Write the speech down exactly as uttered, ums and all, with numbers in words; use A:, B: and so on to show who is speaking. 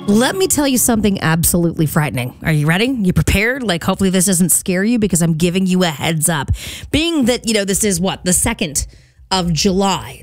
A: Let me tell you something absolutely frightening. Are you ready? You prepared? Like, hopefully this doesn't scare you because I'm giving you a heads up. Being that, you know, this is what, the second of July.